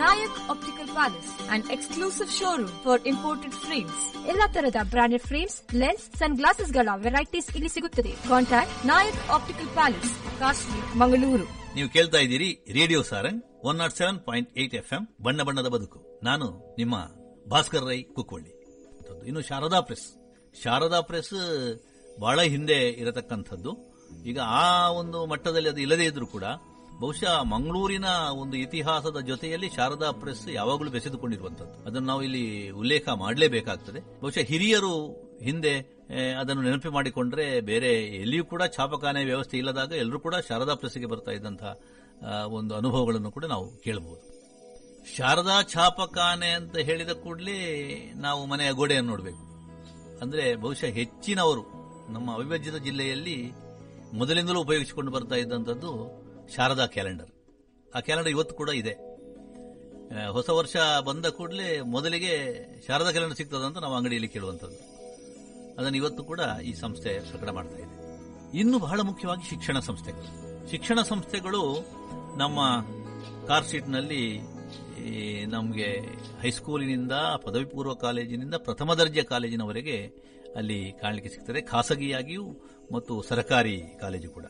Nayak optical palace, an exclusive showroom for imported frames. ಎಲ್ಲಾ ತರದ branded frames, lens, ಸನ್ glasses ಗಳ varieties ಇಲ್ಲಿ ಸಿಗುತ್ತದೆ. Contact Nayak optical palace, costly, Mangaluru. ನೀವು ಕೇಳ್ತಾ ಇದ್ದೀರಿ ರೇಡಿಯೋ ಸಾರಂಗ್ 107.8 FM, ಬಣ್ಣ ಬಣ್ಣದ ಬದುಕು. ನಾನು ನಿಮ್ಮ ಭಾಸ್ಕರ್ ರೈ ಕುಕ್ಕೊಳ್ಳಿ. ಇನ್ನು ಶಾರದಾ ಪ್ರೆಸ್ ಬಹಳ ಹಿಂದೆ ಇರತಕ್ಕಂಥದ್ದು. ಈಗ ಆ ಒಂದು ಮಟ್ಟದಲ್ಲಿ ಅದು ಇಲ್ಲದೇ ಇದ್ರೂ ಕೂಡ ಬಹುಶಃ ಮಂಗಳೂರಿನ ಒಂದು ಇತಿಹಾಸದ ಜೊತೆಯಲ್ಲಿ ಶಾರದಾ ಪ್ರೆಸ್ ಯಾವಾಗಲೂ ಬೆಸೆದುಕೊಂಡಿರುವಂತದ್ದು. ಅದನ್ನು ನಾವು ಇಲ್ಲಿ ಉಲ್ಲೇಖ ಮಾಡಲೇಬೇಕಾಗ್ತದೆ. ಬಹುಶಃ ಹಿರಿಯರು ಹಿಂದೆ ಅದನ್ನು ನೆನಪು ಮಾಡಿಕೊಂಡ್ರೆ ಬೇರೆ ಎಲ್ಲಿಯೂ ಕೂಡ ಛಾಪಖಾನೆ ವ್ಯವಸ್ಥೆ ಇಲ್ಲದಾಗ ಎಲ್ಲರೂ ಕೂಡ ಶಾರದಾ ಪ್ರೆಸ್ಗೆ ಬರ್ತಾ ಇದ್ದಂತಹ ಒಂದು ಅನುಭವಗಳನ್ನು ಕೂಡ ನಾವು ಕೇಳಬಹುದು. ಶಾರದಾ ಛಾಪಖಾನೆ ಅಂತ ಹೇಳಿದ ಕೂಡಲೇ ನಾವು ಮನೆಯ ಗೋಡೆಯನ್ನು ನೋಡಬೇಕು. ಅಂದ್ರೆ ಬಹುಶಃ ಹೆಚ್ಚಿನವರು ನಮ್ಮ ಅವಿಭಜಿತ ಜಿಲ್ಲೆಯಲ್ಲಿ ಮೊದಲಿಂದಲೂ ಉಪಯೋಗಿಸಿಕೊಂಡು ಬರ್ತಾ ಇದ್ದಂಥದ್ದು ಶಾರದಾ ಕ್ಯಾಲೆಂಡರ್. ಆ ಕ್ಯಾಲೆಂಡರ್ ಇವತ್ತು ಕೂಡ ಇದೆ. ಹೊಸ ವರ್ಷ ಬಂದ ಕೂಡಲೇ ಮೊದಲಿಗೆ ಶಾರದಾ ಕ್ಯಾಲೆಂಡರ್ ಸಿಗ್ತದಂತ ನಾವು ಅಂಗಡಿಯಲ್ಲಿ ಕೇಳುವಂಥದ್ದು. ಅದನ್ನು ಇವತ್ತು ಕೂಡ ಈ ಸಂಸ್ಥೆ ಪ್ರಕಟ ಮಾಡ್ತಾ ಇದೆ. ಇನ್ನು ಬಹಳ ಮುಖ್ಯವಾಗಿ ಶಿಕ್ಷಣ ಸಂಸ್ಥೆಗಳು ನಮ್ಮ ಕಾರ್ ಶೀಟ್ನಲ್ಲಿ ನಮಗೆ ಹೈಸ್ಕೂಲಿನಿಂದ ಪದವಿ ಪೂರ್ವ ಕಾಲೇಜಿನಿಂದ ಪ್ರಥಮ ದರ್ಜೆ ಕಾಲೇಜಿನವರೆಗೆ ಅಲ್ಲಿ ಕಾಣಲಿಕ್ಕೆ ಸಿಗ್ತದೆ. ಖಾಸಗಿಯಾಗಿಯೂ ಮತ್ತು ಸರಕಾರಿ ಕಾಲೇಜು ಕೂಡ.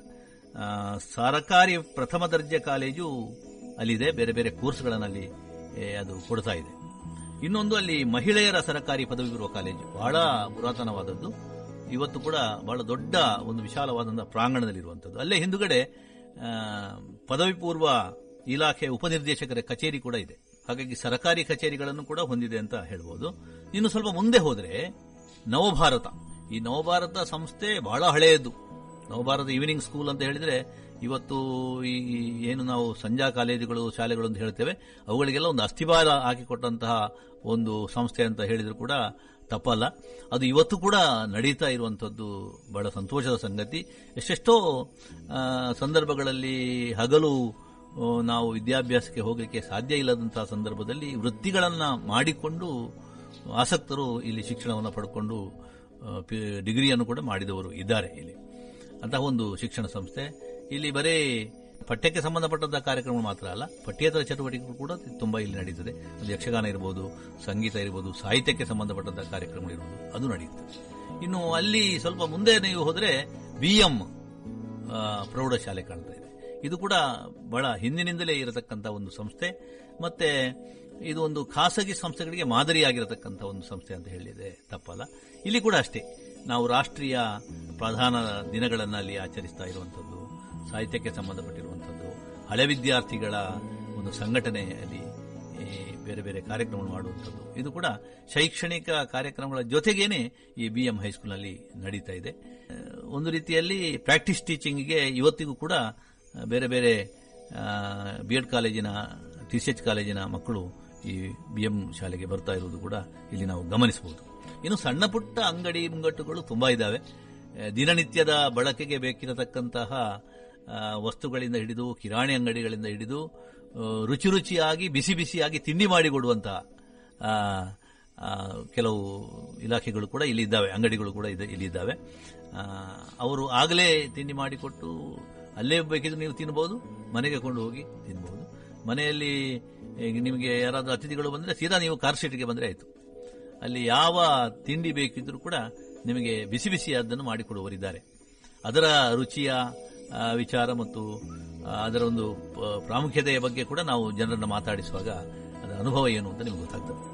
ಸರಕಾರಿ ಪ್ರಥಮ ದರ್ಜೆ ಕಾಲೇಜು ಅಲ್ಲಿದೆ. ಬೇರೆ ಬೇರೆ ಕೋರ್ಸ್ಗಳಲ್ಲಿ ಅದು ಕೊಡ್ತಾ ಇದೆ. ಇನ್ನೊಂದು ಅಲ್ಲಿ ಮಹಿಳೆಯರ ಸರಕಾರಿ ಪದವಿ ಪೂರ್ವ ಕಾಲೇಜು, ಬಹಳ ಪುರಾತನವಾದದ್ದು. ಇವತ್ತು ಕೂಡ ಬಹಳ ದೊಡ್ಡ ಒಂದು ವಿಶಾಲವಾದಂತಹ ಪ್ರಾಂಗಣದಲ್ಲಿರುವಂಥದ್ದು. ಅಲ್ಲೇ ಹಿಂದುಗಡೆ ಪದವಿ ಪೂರ್ವ ಇಲಾಖೆ ಉಪನಿರ್ದೇಶಕರ ಕಚೇರಿ ಕೂಡ ಇದೆ. ಹಾಗಾಗಿ ಸರಕಾರಿ ಕಚೇರಿಗಳನ್ನು ಕೂಡ ಹೊಂದಿದೆ ಅಂತ ಹೇಳ್ಬೋದು. ಇನ್ನು ಸ್ವಲ್ಪ ಮುಂದೆ ಹೋದರೆ ನವಭಾರತ, ಈ ನವಭಾರತ ಸಂಸ್ಥೆ ಬಹಳ ಹಳೆಯದು. ನವಭಾರತ ಈವ್ನಿಂಗ್ ಸ್ಕೂಲ್ ಅಂತ ಹೇಳಿದ್ರೆ ಇವತ್ತು ಈ ಏನು ನಾವು ಸಂಜಾ ಕಾಲೇಜುಗಳು ಶಾಲೆಗಳು ಅಂತ ಹೇಳ್ತೇವೆ, ಅವುಗಳಿಗೆಲ್ಲ ಒಂದು ಅಸ್ಥಿವಾರ ಹಾಕಿಕೊಟ್ಟಂತಹ ಒಂದು ಸಂಸ್ಥೆ ಅಂತ ಹೇಳಿದ್ರು ಕೂಡ ತಪ್ಪಲ್ಲ. ಅದು ಇವತ್ತು ಕೂಡ ನಡೀತಾ ಇರುವಂತದ್ದು ಬಹಳ ಸಂತೋಷದ ಸಂಗತಿ. ಎಷ್ಟೆಷ್ಟೋ ಸಂದರ್ಭಗಳಲ್ಲಿ ಹಗಲು ನಾವು ವಿದ್ಯಾಭ್ಯಾಸಕ್ಕೆ ಹೋಗಲಿಕ್ಕೆ ಸಾಧ್ಯ ಇಲ್ಲದಂತಹ ಸಂದರ್ಭದಲ್ಲಿ ವೃತ್ತಿಗಳನ್ನ ಮಾಡಿಕೊಂಡು ಆಸಕ್ತರು ಇಲ್ಲಿ ಶಿಕ್ಷಣವನ್ನು ಪಡ್ಕೊಂಡು ಡಿಗ್ರಿಯನ್ನು ಕೂಡ ಮಾಡಿದವರು ಇದ್ದಾರೆ ಇಲ್ಲಿ. ಅಂತಹ ಒಂದು ಶಿಕ್ಷಣ ಸಂಸ್ಥೆ. ಇಲ್ಲಿ ಬರೀ ಪಠ್ಯಕ್ಕೆ ಸಂಬಂಧಪಟ್ಟಂತಹ ಕಾರ್ಯಕ್ರಮ ಮಾತ್ರ ಅಲ್ಲ, ಪಠ್ಯೇತರ ಚಟುವಟಿಕೆಗಳು ಕೂಡ ತುಂಬಾ ಇಲ್ಲಿ ನಡೀತದೆ. ಅದು ಯಕ್ಷಗಾನ ಇರಬಹುದು, ಸಂಗೀತ ಇರಬಹುದು, ಸಾಹಿತ್ಯಕ್ಕೆ ಸಂಬಂಧಪಟ್ಟಂತಹ ಕಾರ್ಯಕ್ರಮಗಳಿರಬಹುದು, ಅದು ನಡೆಯುತ್ತದೆ. ಇನ್ನು ಅಲ್ಲಿ ಸ್ವಲ್ಪ ಮುಂದೆ ನೀವು ಹೋದರೆ BM ಪ್ರೌಢಶಾಲೆ ಕಾಣ್ತಾ ಇದೆ. ಇದು ಕೂಡ ಬಹಳ ಹಿಂದಿನಿಂದಲೇ ಇರತಕ್ಕಂಥ ಒಂದು ಸಂಸ್ಥೆ. ಮತ್ತೆ ಇದು ಒಂದು ಖಾಸಗಿ ಸಂಸ್ಥೆಗಳಿಗೆ ಮಾದರಿಯಾಗಿರತಕ್ಕಂಥ ಒಂದು ಸಂಸ್ಥೆ ಅಂತ ಹೇಳಿದೆ ತಪ್ಪಲ್ಲ. ಇಲ್ಲಿ ಕೂಡ ಅಷ್ಟೇ, ನಾವು ರಾಷ್ಟ್ರೀಯ ಪ್ರಧಾನ ದಿನಗಳನ್ನು ಅಲ್ಲಿ ಆಚರಿಸ್ತಾ ಇರುವಂಥದ್ದು, ಸಾಹಿತ್ಯಕ್ಕೆ ಸಂಬಂಧಪಟ್ಟಿರುವಂಥದ್ದು, ಹಳೆ ವಿದ್ಯಾರ್ಥಿಗಳ ಒಂದು ಸಂಘಟನೆ ಅಲ್ಲಿ ಬೇರೆ ಬೇರೆ ಕಾರ್ಯಕ್ರಮಗಳು ಮಾಡುವಂಥದ್ದು, ಇದು ಕೂಡ ಶೈಕ್ಷಣಿಕ ಕಾರ್ಯಕ್ರಮಗಳ ಜೊತೆಗೇನೆ ಈ BM ಹೈಸ್ಕೂಲ್ನಲ್ಲಿ ನಡೀತಾ ಇದೆ. ಒಂದು ರೀತಿಯಲ್ಲಿ ಪ್ರಾಕ್ಟೀಸ್ ಟೀಚಿಂಗ್ಗೆ ಇವತ್ತಿಗೂ ಕೂಡ ಬೇರೆ ಬೇರೆ B.Ed ಕಾಲೇಜಿನ, TCH ಕಾಲೇಜಿನ ಮಕ್ಕಳು ಈ BM ಶಾಲೆಗೆ ಬರ್ತಾ ಇರುವುದು ಕೂಡ ಇಲ್ಲಿ ನಾವು ಗಮನಿಸಬಹುದು. ಇನ್ನು ಸಣ್ಣ ಪುಟ್ಟ ಅಂಗಡಿ ಮುಂಗಟ್ಟುಗಳು ತುಂಬಾ ಇದ್ದಾವೆ. ದಿನನಿತ್ಯದ ಬಳಕೆಗೆ ಬೇಕಿರತಕ್ಕಂತಹ ವಸ್ತುಗಳಿಂದ ಹಿಡಿದು, ಕಿರಾಣಿ ಅಂಗಡಿಗಳಿಂದ ಹಿಡಿದು, ರುಚಿ ರುಚಿಯಾಗಿ ಬಿಸಿ ಬಿಸಿಯಾಗಿ ತಿಂಡಿ ಮಾಡಿಕೊಡುವಂತಹ ಕೆಲವು ಇಲಾಖೆಗಳು ಕೂಡ ಇಲ್ಲಿ ಇದ್ದಾವೆ, ಅಂಗಡಿಗಳು ಕೂಡ ಇಲ್ಲಿ ಇದ್ದಾವೆ. ಅವರು ಆಗಲೇ ತಿಂಡಿ ಮಾಡಿಕೊಟ್ಟು ಅಲ್ಲೇ ಬೇಕಿದ್ರೆ ನೀವು ತಿನ್ನಬಹುದು, ಮನೆಗೆ ಕೊಂಡು ಹೋಗಿ ತಿನ್ನಬಹುದು. ಮನೆಯಲ್ಲಿ ನಿಮಗೆ ಯಾರಾದರೂ ಅತಿಥಿಗಳು ಬಂದರೆ ಸೀದಾ ನೀವು ಕಾರ್ ಶೀಟ್ಗೆ ಬಂದರೆ ಆಯಿತು. ಅಲ್ಲಿ ಯಾವ ತಿಂಡಿ ಬೇಕಿದ್ರೂ ಕೂಡ ನಿಮಗೆ ಬಿಸಿ ಬಿಸಿಯಾದ್ದನ್ನು ಮಾಡಿಕೊಡುವವರಿದ್ದಾರೆ. ಅದರ ರುಚಿಯ ವಿಚಾರ ಮತ್ತು ಅದರ ಒಂದು ಪ್ರಾಮುಖ್ಯತೆಯ ಬಗ್ಗೆ ಕೂಡ ನಾವು ಜನರನ್ನು ಮಾತಾಡಿಸುವಾಗ ಅದರ ಅನುಭವ ಏನು ಅಂತ ನಿಮಗೆ ಗೊತ್ತಾಗ್ತದೆ.